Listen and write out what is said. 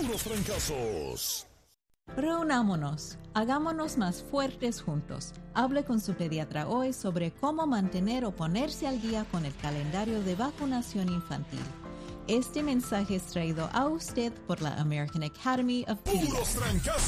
Puros Trancazos. Reunámonos, hagámonos más fuertes juntos. Hable con su pediatra hoy sobre cómo mantener o ponerse al día con el calendario de vacunación infantil. Este mensaje es traído a usted por la American Academy of Pediatrics. ¡Puros Trancazos!